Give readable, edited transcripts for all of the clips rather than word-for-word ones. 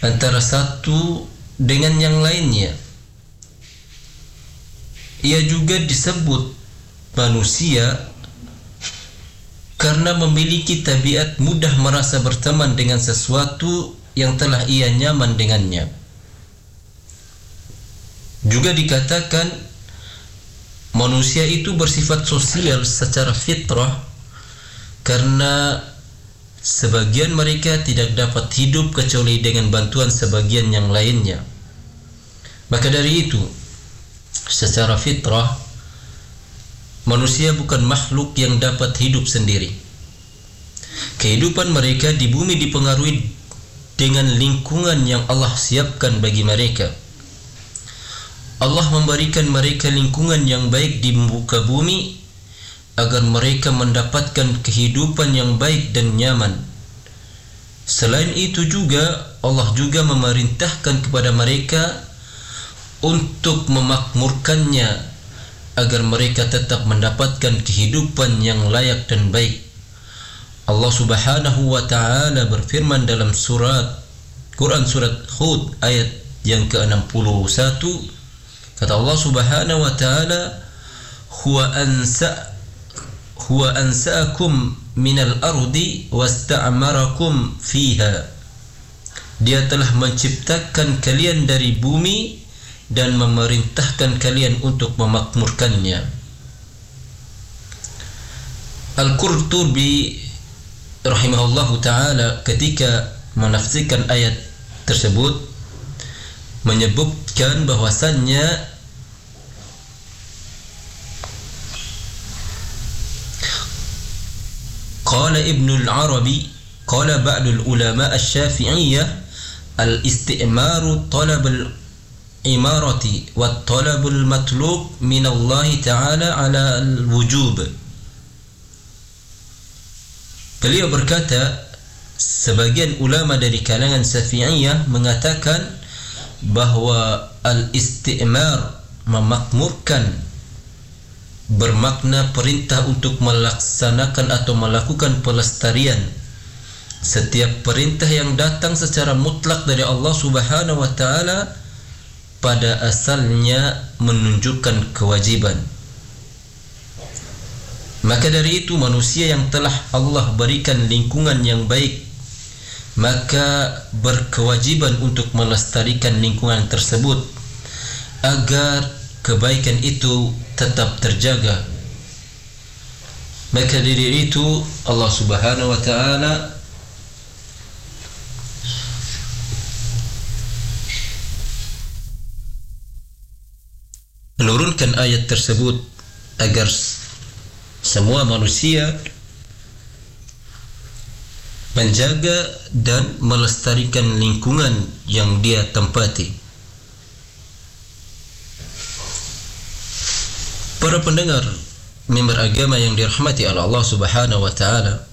antara satu dengan yang lainnya. Ia juga disebut manusia karena memiliki tabiat mudah merasa berteman dengan sesuatu yang telah ia nyaman dengannya. Juga dikatakan manusia itu bersifat sosial secara fitrah karena sebagian mereka tidak dapat hidup kecuali dengan bantuan sebagian yang lainnya. Maka dari itu, secara fitrah manusia bukan makhluk yang dapat hidup sendiri. Kehidupan mereka di bumi dipengaruhi dengan lingkungan yang Allah siapkan bagi mereka. Allah memberikan mereka lingkungan yang baik di muka bumi agar mereka mendapatkan kehidupan yang baik dan nyaman. Selain itu juga Allah juga memerintahkan kepada mereka untuk memakmurkannya agar mereka tetap mendapatkan kehidupan yang layak dan baik. Allah Subhanahu wa taala berfirman dalam Quran surat Hud ayat yang ke-61, kata Allah Subhanahu wa taala, huwa ansaakum minal ardi wasta'marakum fiha. Dia telah menciptakan kalian dari bumi dan memerintahkan kalian untuk memakmurkannya. Al-Qurtubi rahimahullahu ta'ala ketika menafsirkan ayat tersebut menyebutkan bahwasannya qala Ibnu al-Arabi qala ba'du al-ulama asy-Syafi'iyyah al-isti'maru talab al-imarati wa talab al-matlub min Allah ta'ala ala al-wujub. Beliau berkata, sebagian ulama dari kalangan Syafi'iyah mengatakan bahwa al-istimar memakmurkan bermakna perintah untuk melaksanakan atau melakukan pelestarian. Setiap perintah yang datang secara mutlak dari Allah Subhanahu wa taala pada asalnya menunjukkan kewajiban. Maka dari itu manusia yang telah Allah berikan lingkungan yang baik, maka berkewajiban untuk melestarikan lingkungan tersebut agar kebaikan itu tetap terjaga. Maka dari itu Allah Subhanahu wa taala menurunkan ayat tersebut agar semua manusia menjaga dan melestarikan lingkungan yang dia tempati. Para pendengar mimbar agama yang dirahmati oleh Allah Subhanahu wa taala,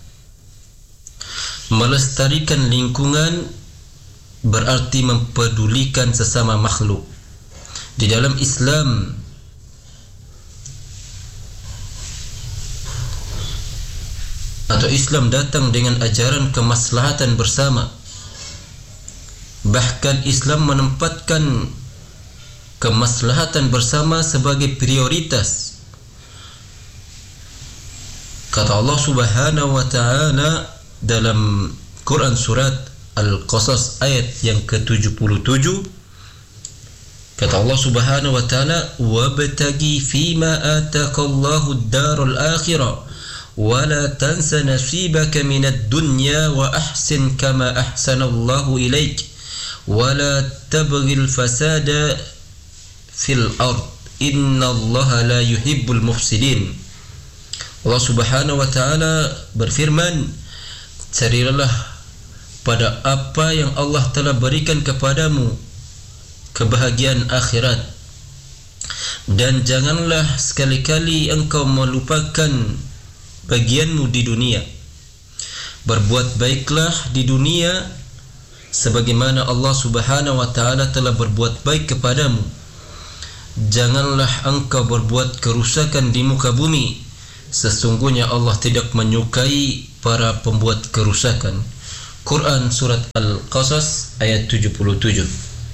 melestarikan lingkungan berarti mempedulikan sesama makhluk. Di dalam Islam atau Islam datang dengan ajaran kemaslahatan bersama. Bahkan Islam menempatkan kemaslahatan bersama sebagai prioritas. Kata Allah Subhanahu wa taala dalam Quran surat Al-Qasas ayat yang ke-77, kata Allah Subhanahu wa taala, wabtagi fima ataqallahu ad-darul akhirah ولا تنس نصيبك من الدنيا وأحسن كما أحسن الله إليك ولا تبغ الفساد في الأرض إن الله لا يحب المفسدين. Allah Subhanahu wa taala berfirman, carilah pada apa yang Allah telah berikan kepadamu kebahagiaan akhirat, dan janganlah sekali-kali engkau melupakan bagianmu di dunia. Berbuat baiklah di dunia sebagaimana Allah Subhanahu wa taala telah berbuat baik kepadamu. Janganlah engkau berbuat kerusakan di muka bumi. Sesungguhnya Allah tidak menyukai para pembuat kerusakan. Quran surat Al-Qasas ayat 77.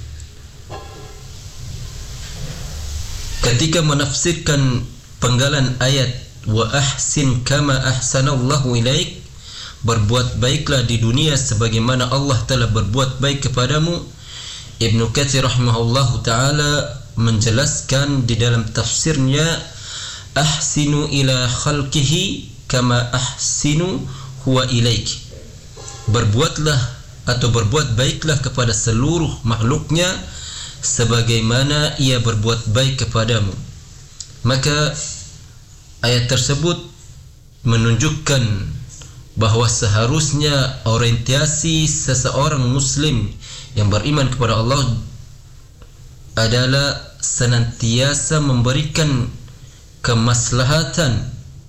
Ketika menafsirkan penggalan ayat wa ahsin kama ahsanallahu ilaik, berbuat baiklah di dunia sebagaimana Allah telah berbuat baik kepadamu, Ibnu Katsir rahimahullahu taala menjelaskan di dalam tafsirnya, ahsinu ila khalqihi kama ahsinu huwa ilaik. Berbuatlah atau berbuat baiklah kepada seluruh makhluknya sebagaimana ia berbuat baik kepadamu. Maka ayat tersebut menunjukkan bahwa seharusnya orientasi seseorang muslim yang beriman kepada Allah adalah senantiasa memberikan kemaslahatan,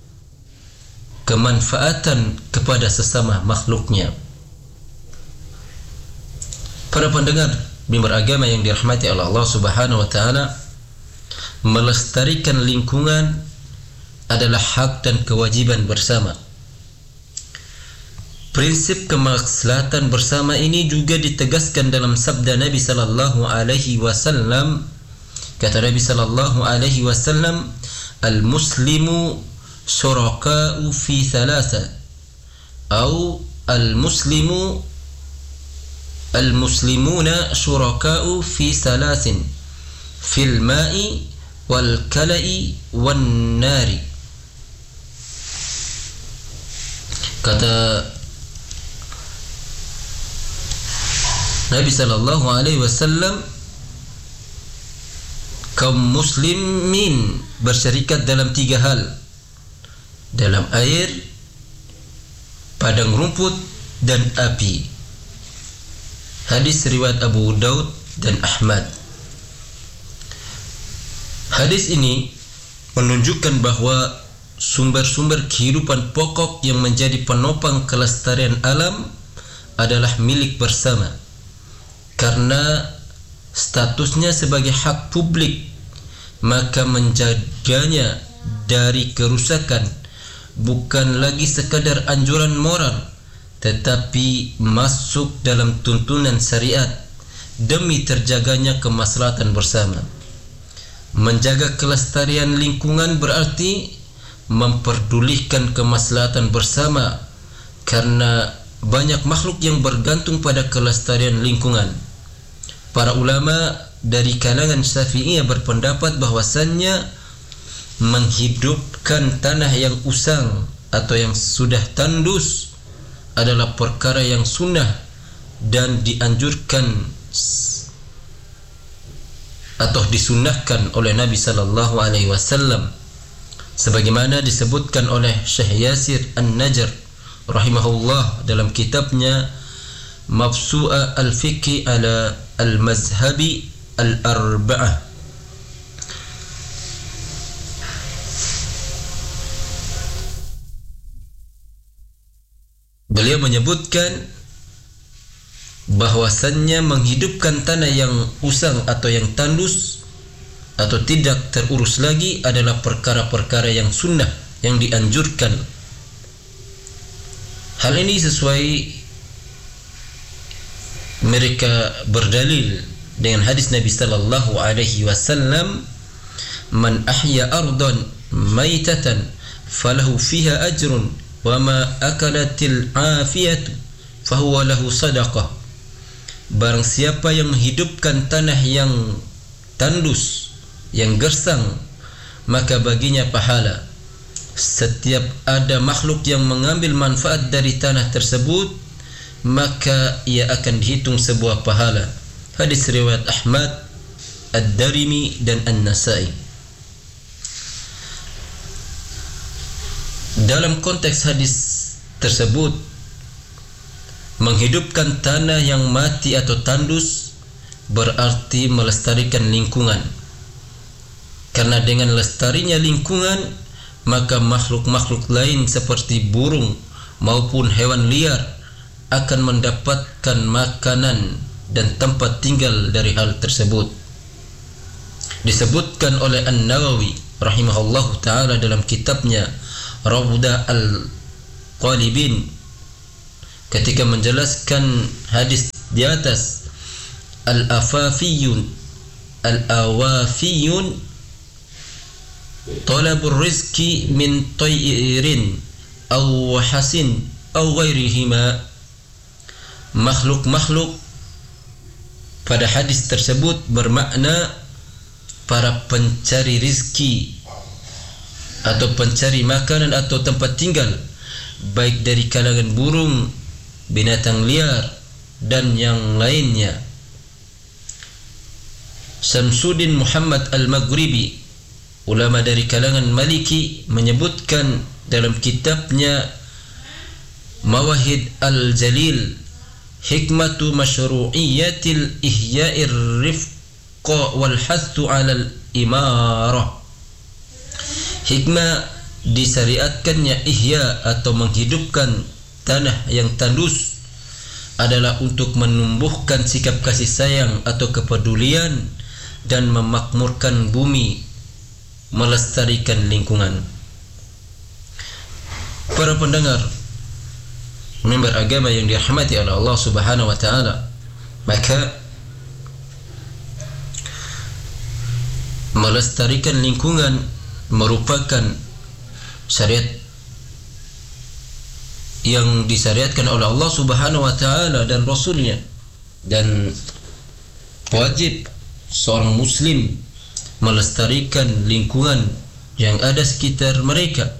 kemanfaatan kepada sesama makhluknya. Para pendengar bimbang agama yang dirahmati oleh Allah Subhanahu wa taala, melestarikan lingkungan adalah hak dan kewajiban bersama. Prinsip kemaslahatan bersama ini juga ditegaskan dalam sabda Nabi sallallahu alaihi wasallam. Kata Nabi sallallahu alaihi wasallam, al-muslimu syuraka'u fi thalatha, atau al-muslimuna syuraka'u fi thalathin, fil ma'i wal kala'i wan nari. Kata Nabi sallallahu alaihi wasallam, kaum muslimin bersyarikat dalam 3 hal: dalam air, padang rumput, dan api. Hadis riwayat Abu Daud dan Ahmad. Hadis ini menunjukkan bahwa sumber-sumber kehidupan pokok yang menjadi penopang kelestarian alam adalah milik bersama, karena statusnya sebagai hak publik. Maka menjaganya dari kerusakan bukan lagi sekadar anjuran moral, tetapi masuk dalam tuntunan syariat demi terjaganya kemaslahatan bersama. Menjaga kelestarian lingkungan berarti memperdulikan kemaslahatan bersama, karena banyak makhluk yang bergantung pada kelestarian lingkungan. Para ulama dari kalangan Syafi'iyah berpendapat bahwasannya menghidupkan tanah yang usang atau yang sudah tandus adalah perkara yang sunnah dan dianjurkan atau disunnahkan oleh Nabi sallallahu alaihi wasallam, sebagaimana disebutkan oleh Syekh Yasir An-Najr rahimahullah dalam kitabnya Mabsu'a al-Fiqh ala al-Mazhabi al-Arba'ah. Beliau menyebutkan bahwasannya menghidupkan tanah yang usang atau yang tandus atau tidak terurus lagi adalah perkara-perkara yang sunnah, yang dianjurkan. Hal ini sesuai mereka berdalil dengan hadis Nabi sallallahu alaihi wasallam, man ahya ardan maitatan falahu fiha ajrun wa ma akalatil afiyatu fahuwa lahu sadaqah. Barang siapa yang menghidupkan tanah yang tandus, yang gersang, maka baginya pahala. Setiap ada makhluk yang mengambil manfaat dari tanah tersebut, maka ia akan dihitung sebuah pahala. Hadis riwayat Ahmad, Ad-Darimi dan An-Nasai. Dalam konteks hadis tersebut, menghidupkan tanah yang mati atau tandus berarti melestarikan lingkungan. Karena dengan lestarinya lingkungan, maka makhluk-makhluk lain seperti burung maupun hewan liar akan mendapatkan makanan dan tempat tinggal dari hal tersebut. Disebutkan oleh An-Nawawi rahimahullahu ta'ala dalam kitabnya Rawdah al-Qalibin, ketika menjelaskan hadis di atas, al-awafiyun talabur rizki min tayrin aw hasin aw ghairihima. Makhluk-makhluk pada hadis tersebut bermakna para pencari rizki atau pencari makanan atau tempat tinggal, baik dari kalangan burung, binatang liar, dan yang lainnya. Samsuddin Muhammad Al-Maghribi, ulama dari kalangan Maliki, menyebutkan dalam kitabnya Mawahid Al-Jalil, hikmatu masyru'iyatil ihya'ir rifqa wal hathu 'alal imarah. Hikmah disyariatkannya ihya atau menghidupkan tanah yang tandus adalah untuk menumbuhkan sikap kasih sayang atau kepedulian dan memakmurkan bumi, melestarikan lingkungan. Para pendengar member agama yang dirahmati oleh Allah Subhanahu wa taala, maka melestarikan lingkungan merupakan syariat yang disyariatkan oleh Allah Subhanahu wa taala dan Rasulnya, dan wajib seorang muslim melestarikan lingkungan yang ada sekitar mereka,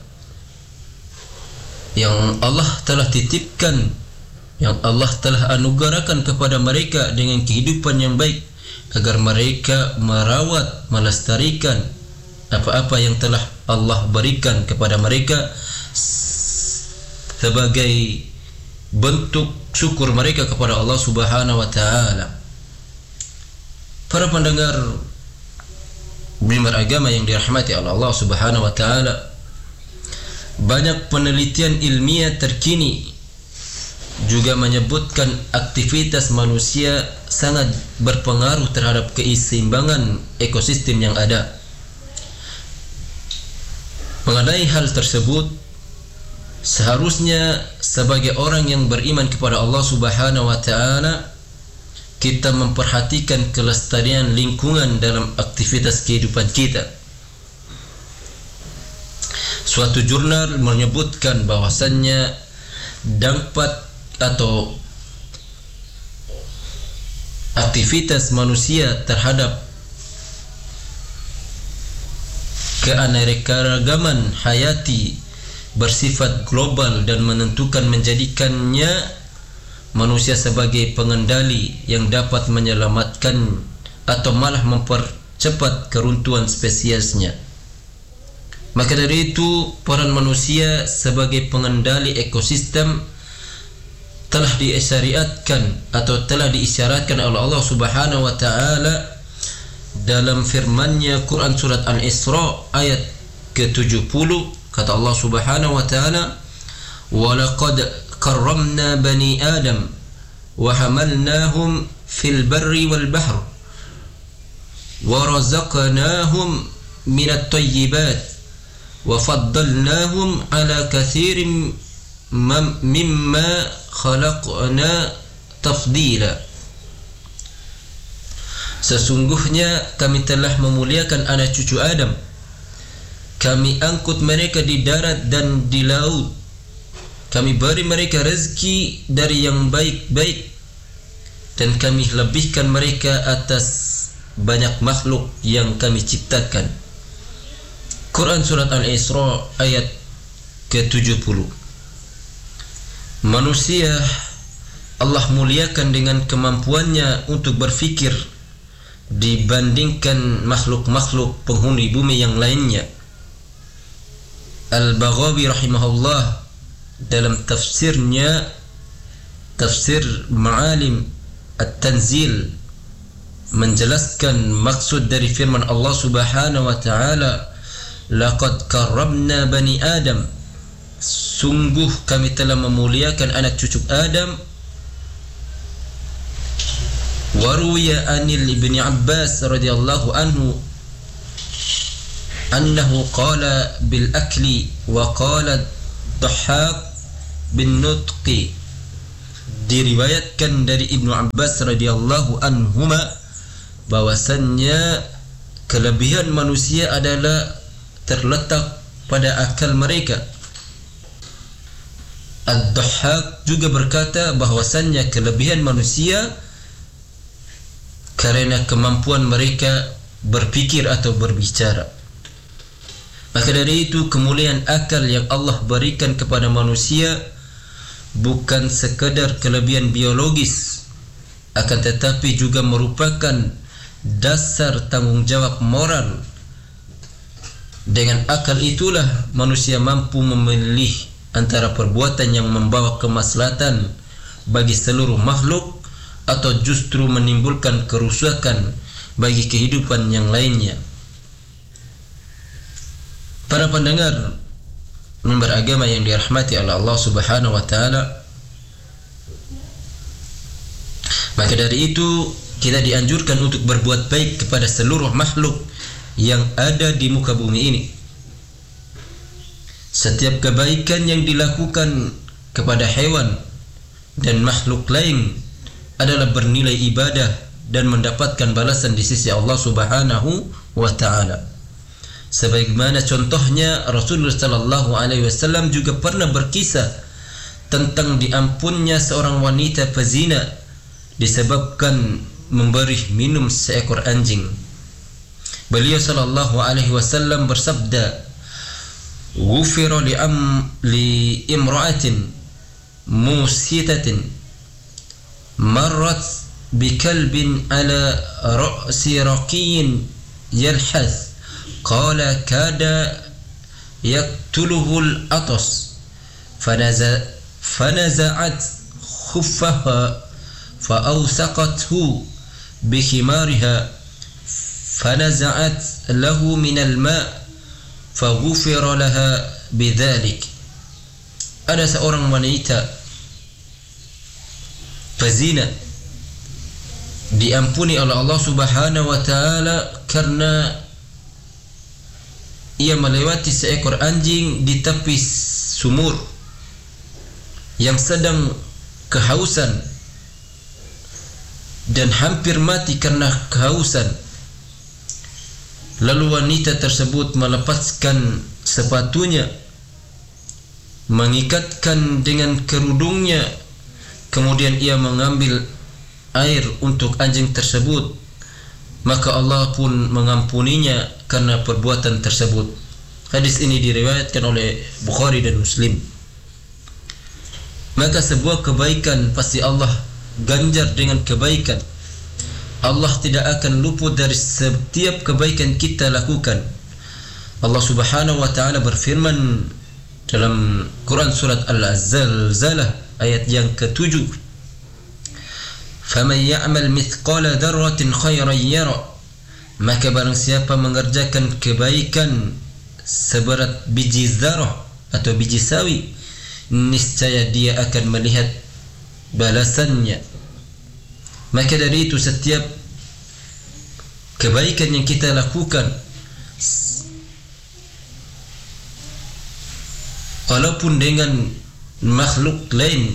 yang Allah telah titipkan, yang Allah telah anugerahkan kepada mereka dengan kehidupan yang baik, agar mereka merawat, melestarikan apa-apa yang telah Allah berikan kepada mereka sebagai bentuk syukur mereka kepada Allah Subhanahu wa taala. Para pendengar beragama yang dirahmati oleh Allah Subhanahu wa taala, banyak penelitian ilmiah terkini juga menyebutkan aktivitas manusia sangat berpengaruh terhadap keseimbangan ekosistem yang ada. Mengenai hal tersebut, seharusnya sebagai orang yang beriman kepada Allah Subhanahu wa taala, kita memperhatikan kelestarian lingkungan dalam aktivitas kehidupan kita. Suatu jurnal menyebutkan bahwasannya dampak atau aktivitas manusia terhadap keanekaragaman hayati bersifat global dan menentukan menjadikannya manusia sebagai pengendali yang dapat menyelamatkan atau malah mempercepat keruntuhan spesiesnya. Maka dari itu, peran manusia sebagai pengendali ekosistem telah disyariatkan atau telah diisyaratkan oleh Allah Subhanahu wa taala dalam firman-Nya Quran surat Al-Isra ayat ke-70. Kata Allah Subhanahu wa taala, "Wa laqad karramna bani Adam wa hamalnahum fil barri wal bahr wa razaqnahum minat thayyibat wa faddalnahum ala katsirin mimma khalaqna tafdila." Sesungguhnya kami telah memuliakan anak cucu Adam, kami angkut mereka di darat dan di laut, kami beri mereka rezeki dari yang baik-baik, dan kami lebihkan mereka atas banyak makhluk yang kami ciptakan. Quran surat Al-Isra ayat ke-70. Manusia Allah muliakan dengan kemampuannya untuk berfikir dibandingkan makhluk-makhluk penghuni bumi yang lainnya. Al-Baghawi rahimahullah dalam tafsirnya, tafsir Ma'alim At-Tanzil, menjelaskan maksud dari firman Allah Subhanahu wa taala, "Laqad karramna bani Adam." Sungguh kami telah memuliakan anak cucu Adam. Waruya anil ibni Abbas radhiyallahu anhu annahu qala bil akli wa qala Dhahhak bin nutqi diriwayatkan dari Ibnu Abbas radhiyallahu anhuma bahwasannya kelebihan manusia adalah terletak pada akal mereka. Ad-Dhahhak juga berkata bahwasannya kelebihan manusia karena kemampuan mereka berpikir atau berbicara. Maka dari itu kemuliaan akal yang Allah berikan kepada manusia bukan sekadar kelebihan biologis, akan tetapi juga merupakan dasar tanggung jawab moral. Dengan akal itulah manusia mampu memilih antara perbuatan yang membawa kemaslahatan bagi seluruh makhluk atau justru menimbulkan kerusakan bagi kehidupan yang lainnya. Para pendengar mimbar agama yang dirahmati oleh Allah Subhanahu wa taala, maka dari itu kita dianjurkan untuk berbuat baik kepada seluruh makhluk yang ada di muka bumi ini. Setiap kebaikan yang dilakukan kepada hewan dan makhluk lain adalah bernilai ibadah dan mendapatkan balasan di sisi Allah Subhanahu wa taala. Sebagaimana contohnya Rasulullah sallallahu alaihi wasallam juga pernah berkisah tentang diampunnya seorang wanita pezina disebabkan memberi minum seekor anjing. Beliau sallallahu alaihi wasallam bersabda, "Ghufira li imra'atin musitatin marrat bikalbin ala ra'si raqiyin yalhath qala kada yaqtuluhu al-atas fanaza'at khuffaha fa'awsaqathu bikhimariha fanaza'at lahu min al-ma' faghufira laha bidzalik." Ada seorang wanita pezina diampuni oleh Allah Subhanahu wa taala karena ia melewati seekor anjing di tepi sumur yang sedang kehausan dan hampir mati karena kehausan. Lalu wanita tersebut melepaskan sepatunya, mengikatkan dengan kerudungnya, kemudian ia mengambil air untuk anjing tersebut, maka Allah pun mengampuninya karena perbuatan tersebut. Hadis ini diriwayatkan oleh Bukhari dan Muslim. Maka sebuah kebaikan pasti Allah ganjar dengan kebaikan. Allah tidak akan luput dari setiap kebaikan kita lakukan. Allah Subhanahu wa taala berfirman dalam Quran surat Al-Zalzalah ayat yang ke-7, "Faman ya'mal mithqala dzarratin khairan yara." Maka barang siapa mengerjakan kebaikan seberat biji zarah atau biji sawi, niscaya dia akan melihat balasannya. Maka dari itu setiap kebaikan yang kita lakukan, walaupun dengan makhluk lain,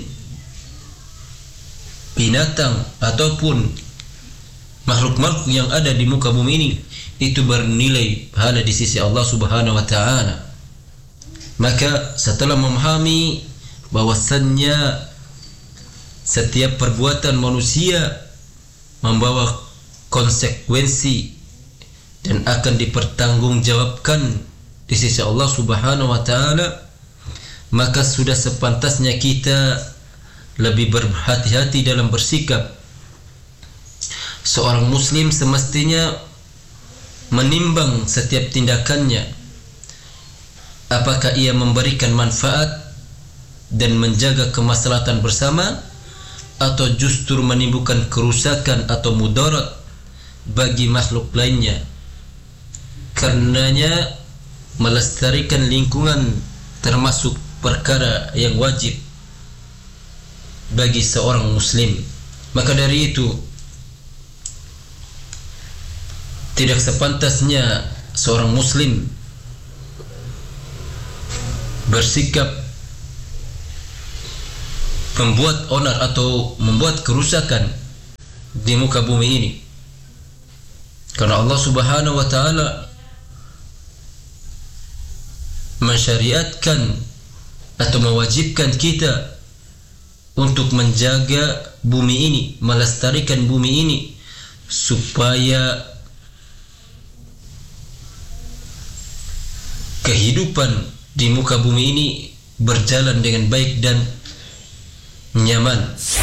binatang ataupun makhluk-makhluk yang ada di muka bumi ini, itu bernilai pahala di sisi Allah Subhanahu wa taala. Maka setelah memahami bahwasannya setiap perbuatan manusia membawa konsekuensi dan akan dipertanggungjawabkan di sisi Allah Subhanahu wa taala, maka sudah sepantasnya kita lebih berhati-hati dalam bersikap. Seorang muslim semestinya menimbang setiap tindakannya, apakah ia memberikan manfaat dan menjaga kemaslahatan bersama, atau justru menimbulkan kerusakan atau mudarat bagi makhluk lainnya. Karenanya melestarikan lingkungan termasuk perkara yang wajib bagi seorang muslim. Maka dari itu tidak sepantasnya seorang muslim bersikap membuat onar atau membuat kerusakan di muka bumi ini. Karena Allah Subhanahu wa taala mensyariatkan atau mewajibkan kita untuk menjaga bumi ini, melestarikan bumi ini supaya kehidupan di muka bumi ini berjalan dengan baik dan nyaman.